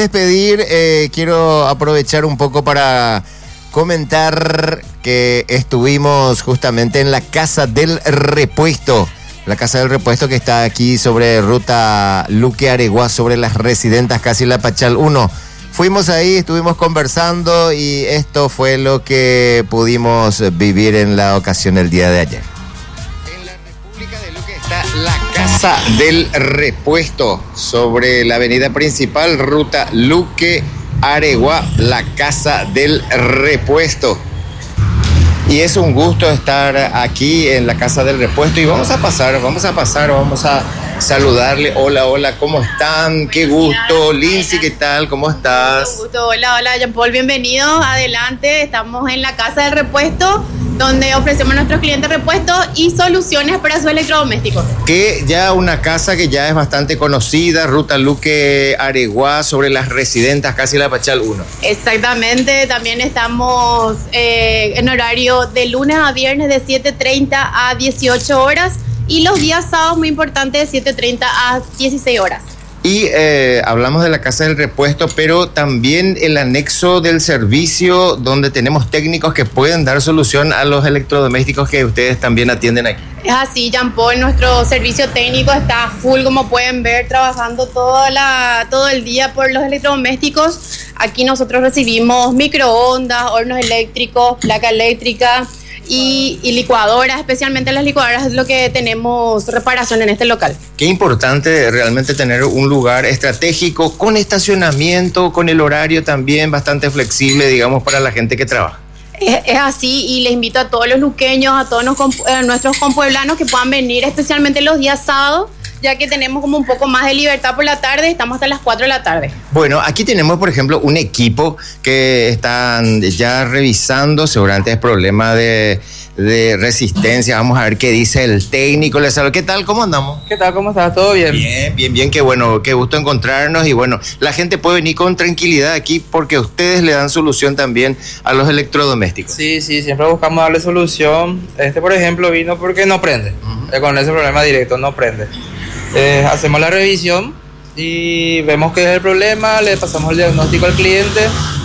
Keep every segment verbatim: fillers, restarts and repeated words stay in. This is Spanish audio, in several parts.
despedir, eh, quiero aprovechar un poco para comentar que estuvimos justamente en la Casa del Repuesto. La Casa del Repuesto que está aquí sobre ruta Luque Areguá, sobre las Residentas, casi la Pachal uno. Fuimos ahí, estuvimos conversando y esto fue lo que pudimos vivir en la ocasión el día de ayer. En la República de Luque está la Casa del Repuesto, sobre la avenida principal, ruta Luque Areguá, la Casa del Repuesto. Y es un gusto estar aquí en la Casa del Repuesto y vamos a pasar, vamos a pasar, vamos a saludarle. Hola, hola, ¿cómo están? Qué gusto. Lindsay, ¿qué tal? ¿Cómo estás? Un gusto. Hola, hola, Jean Paul, bienvenido. Adelante, estamos en la Casa del Repuesto, donde ofrecemos a nuestros clientes repuestos y soluciones para sus electrodomésticos. Que ya una casa que ya es bastante conocida, ruta Luque Areguá, sobre las Residentas, casi la Pachal uno. Exactamente, también estamos eh, en horario de lunes a viernes de siete treinta a dieciocho horas y los días sábados, muy importante, de siete treinta a dieciséis horas. Y eh, hablamos de la Casa del Repuesto, pero también el anexo del servicio donde tenemos técnicos que pueden dar solución a los electrodomésticos que ustedes también atienden aquí. Es así, Jean Paul, nuestro servicio técnico está full, como pueden ver, trabajando toda la, todo el día por los electrodomésticos. Aquí nosotros recibimos microondas, hornos eléctricos, placa eléctrica y, y licuadoras, especialmente las licuadoras es lo que tenemos reparación en este local. Qué importante realmente tener un lugar estratégico con estacionamiento, con el horario también bastante flexible, digamos, para la gente que trabaja. Es, es así, y les invito a todos los luqueños, a todos los, eh, nuestros compueblanos que puedan venir, especialmente los días sábados, ya que tenemos como un poco más de libertad por la tarde, estamos hasta las cuatro de la tarde. Bueno, aquí tenemos, por ejemplo, un equipo que están ya revisando, seguramente es problema de, de resistencia. Vamos a ver qué dice el técnico. Les saludo. ¿Qué tal? ¿Cómo andamos? ¿Qué tal? ¿Cómo estás? ¿Todo bien? Bien, bien, bien. Qué bueno, qué gusto encontrarnos. Y bueno, la gente puede venir con tranquilidad aquí porque ustedes le dan solución también a los electrodomésticos. Sí, sí, siempre buscamos darle solución. Este, por ejemplo, vino porque no prende. Uh-huh. Con ese problema directo, no prende. Eh, hacemos la revisión y vemos qué es el problema, le pasamos el diagnóstico al cliente,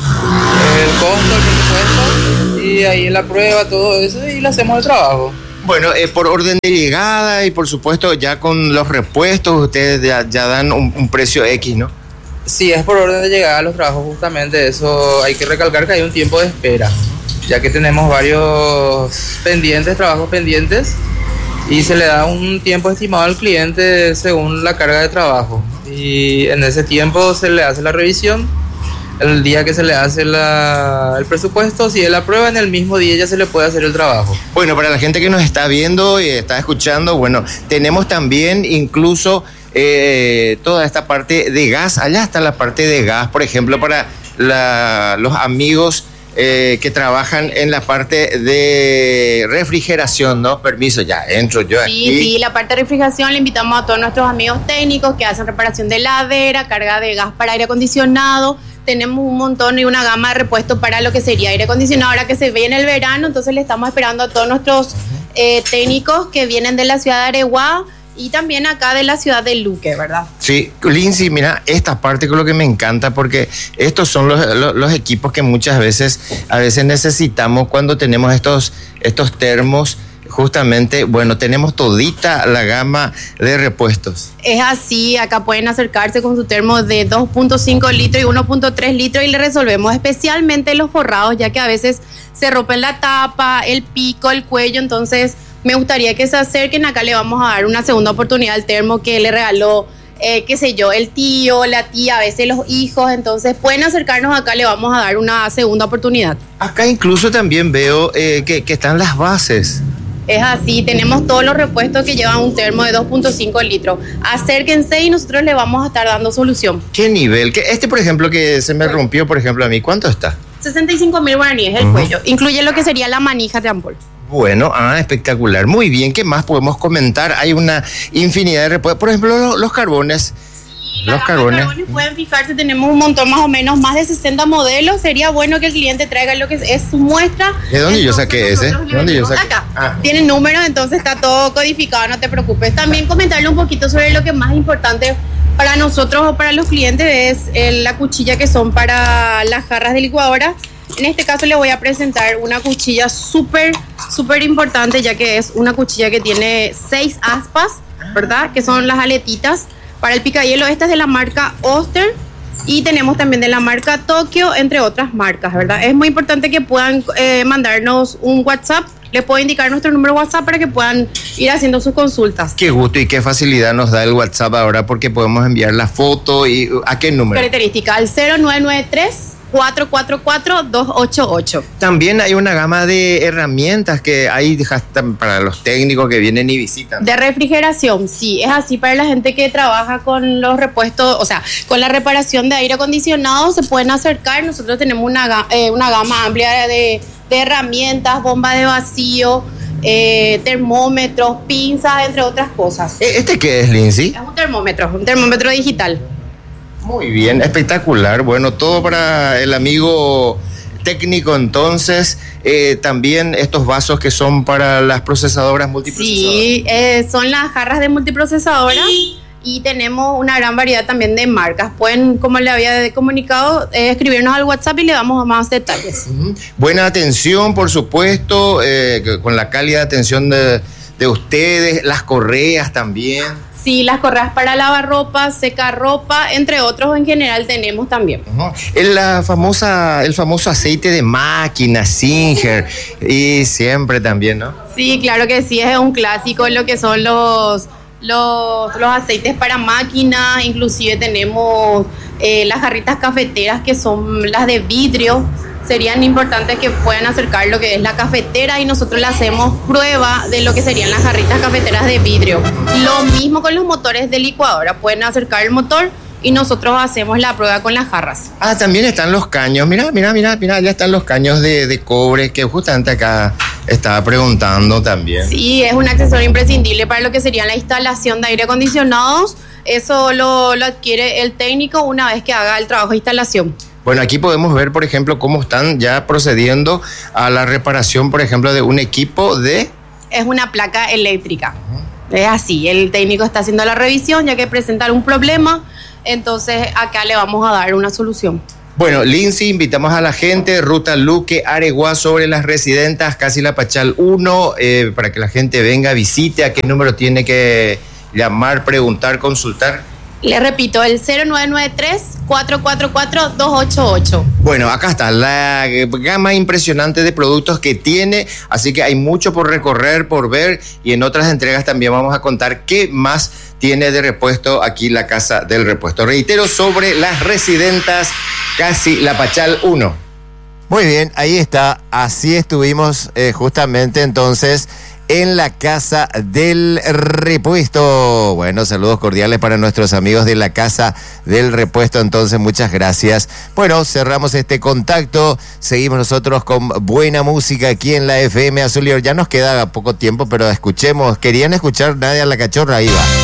el costo, el presupuesto, y ahí la prueba, todo eso, y le hacemos el trabajo. Bueno, eh, por orden de llegada y por supuesto ya con los repuestos, ustedes ya, ya dan un, un precio X, ¿no? Sí, es por orden de llegada a los trabajos, justamente eso. Hay que recalcar que hay un tiempo de espera, ya que tenemos varios pendientes, trabajos pendientes, y se le da un tiempo estimado al cliente según la carga de trabajo. Y en ese tiempo se le hace la revisión. El día que se le hace la, el presupuesto, si él aprueba, en el mismo día ya se le puede hacer el trabajo. Bueno, para la gente que nos está viendo y está escuchando, bueno, tenemos también incluso eh, toda esta parte de gas. Allá está la parte de gas, por ejemplo, para la, los amigos Eh, que trabajan en la parte de refrigeración, ¿no? Permiso, ya entro yo sí, aquí. Sí, sí, la parte de refrigeración le invitamos a todos nuestros amigos técnicos que hacen reparación de heladera, carga de gas para aire acondicionado. Tenemos un montón y una gama de repuestos para lo que sería aire acondicionado ahora que se ve en el verano, entonces le estamos esperando a todos nuestros eh, técnicos que vienen de la ciudad de Areguá y también acá de la ciudad de Luque, ¿verdad? Sí, Lindsay, mira, esta parte es lo que me encanta porque estos son los, los, los equipos que muchas veces, a veces necesitamos cuando tenemos estos, estos termos. Justamente, bueno, tenemos todita la gama de repuestos. Es así, acá pueden acercarse con su termo de dos punto cinco litros y uno punto tres litros y le resolvemos especialmente los forrados, ya que a veces se rompen la tapa, el pico, el cuello, entonces me gustaría que se acerquen, acá le vamos a dar una segunda oportunidad al termo que le regaló, eh, qué sé yo, el tío, la tía, a veces los hijos, entonces pueden acercarnos acá, le vamos a dar una segunda oportunidad. Acá incluso también veo eh, que, que están las bases. Es así, tenemos todos los repuestos que llevan un termo de dos punto cinco litros. Acérquense y nosotros le vamos a estar dando solución. ¿Qué nivel? Este, por ejemplo, que se me rompió, por ejemplo, a mí, ¿cuánto está? sesenta y cinco mil guaraníes el uh-huh. cuello. Incluye lo que sería la manija de ampol. Bueno, ah, espectacular. Muy bien, ¿qué más podemos comentar? Hay una infinidad de repuestos. Por ejemplo, los, los carbones. Sí, los carbones. carbones. Pueden fijarse, tenemos un montón, más o menos, más de sesenta modelos. Sería bueno que el cliente traiga lo que es su muestra. ¿De dónde entonces, yo saqué ese? ¿De dónde yo saqué? Acá. Ah. Tiene números, entonces está todo codificado, no te preocupes. También comentarle un poquito sobre lo que es más importante Para nosotros o para los clientes es eh, la cuchilla que son para las jarras de licuadora. En este caso les voy a presentar una cuchilla súper, súper importante, ya que es una cuchilla que tiene seis aspas, ¿verdad? Que son las aletitas para el picahielo. Esta es de la marca Oster y tenemos también de la marca Tokio, entre otras marcas, ¿verdad? Es muy importante que puedan eh, mandarnos un WhatsApp. Les puedo indicar nuestro número WhatsApp para que puedan ir haciendo sus consultas. Qué gusto y qué facilidad nos da el WhatsApp ahora, porque podemos enviar la foto. Y ¿a qué número? Característica, al cero nueve nueve tres, cuatro cuatro cuatro, dos ocho ocho. También hay una gama de herramientas que hay para los técnicos que vienen y visitan. De refrigeración, sí, es así para la gente que trabaja con los repuestos, o sea, con la reparación de aire acondicionado, se pueden acercar. Nosotros tenemos una, eh, una gama amplia de, de herramientas, bombas de vacío, eh, termómetros, pinzas, entre otras cosas. ¿Este qué es, Lindsay? Es un termómetro, un termómetro digital. Muy bien, espectacular. Bueno, todo para el amigo técnico entonces. Eh, también estos vasos que son para las procesadoras multiprocesadoras. Sí, eh, son las jarras de multiprocesadora y tenemos una gran variedad también de marcas. Pueden, como le había comunicado, eh, escribirnos al WhatsApp y le damos más detalles. Uh-huh. Buena atención, por supuesto, eh, con la cálida atención de, de ustedes, las correas también. Sí, las correas para lavar ropa, secar ropa, entre otros en general tenemos también. Uh-huh. El, la famosa, el famoso aceite de máquina, Singer, y siempre también, ¿no? Sí, claro que sí, es un clásico lo que son los, los, los aceites para máquina, inclusive tenemos eh, las jarritas cafeteras que son las de vidrio. Serían importantes que puedan acercar lo que es la cafetera y nosotros le hacemos prueba de lo que serían las jarritas cafeteras de vidrio. Lo mismo con los motores de licuadora, pueden acercar el motor y nosotros hacemos la prueba con las jarras. Ah, también están los caños, mira, mira, mira, mira, ya están los caños de, de cobre que justamente acá estaba preguntando también. Sí, es un accesorio imprescindible para lo que sería la instalación de aire acondicionados. Eso lo, lo adquiere el técnico una vez que haga el trabajo de instalación. Bueno, aquí podemos ver, por ejemplo, cómo están ya procediendo a la reparación, por ejemplo, de un equipo de... Es una placa eléctrica. Uh-huh. Es así, el técnico está haciendo la revisión, ya que presenta un problema, entonces acá le vamos a dar una solución. Bueno, Lindsay, invitamos a la gente, Ruta Luque, Areguá, sobre las residentas, casi la Pachal uno, eh, para que la gente venga, visite. ¿A qué número tiene que llamar, preguntar, consultar? Le repito, el cero nueve nueve tres, cuatro cuatro cuatro, dos ocho ocho. Bueno, acá está la gama impresionante de productos que tiene, así que hay mucho por recorrer, por ver, y en otras entregas también vamos a contar qué más tiene de repuesto aquí la Casa del Repuesto. Reitero, sobre las residentas, casi la Pachal uno. Muy bien, ahí está, así estuvimos eh, justamente entonces en la Casa del Repuesto. Bueno, saludos cordiales para nuestros amigos de la Casa del Repuesto, entonces muchas gracias. Bueno, cerramos este contacto, seguimos nosotros con buena música aquí en la F M Azul. Ya nos queda poco tiempo, pero escuchemos, querían escuchar Nadia la Cachorra, ahí va.